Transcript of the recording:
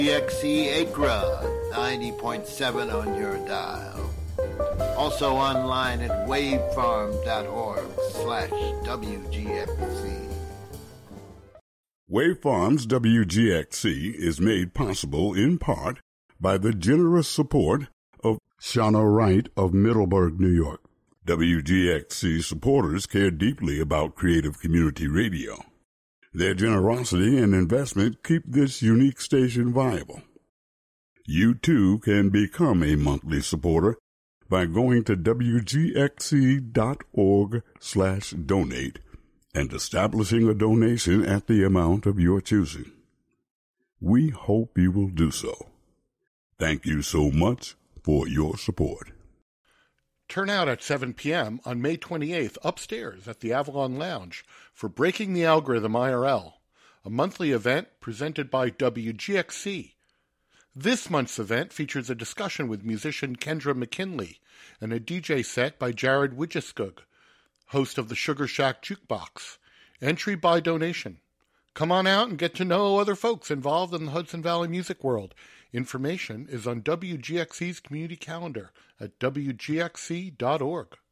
WGXC Acra, 90.7 on your dial. Also online at wavefarm.org/WGXC. Wavefarms WGXC is made possible in part by the generous support of Shauna Wright of Middleburg, New York. WGXC supporters care deeply about creative community radio. Their generosity and investment keep this unique station viable. You too can become a monthly supporter by going to WGXC.org/donate and establishing a donation at the amount of your choosing. We hope you will do so. Thank you so much for your support. Turn out at 7 p.m. on May 28th upstairs at the Avalon Lounge for Breaking the Algorithm IRL, a monthly event presented by WGXC. This month's event features a discussion with musician Kendra McKinley and a DJ set by Jared Widgeskug, host of the Sugar Shack Jukebox. Entry by donation. Come on out and get to know other folks involved in the Hudson Valley music world. Information is on WGXC's community calendar at WGXC.org.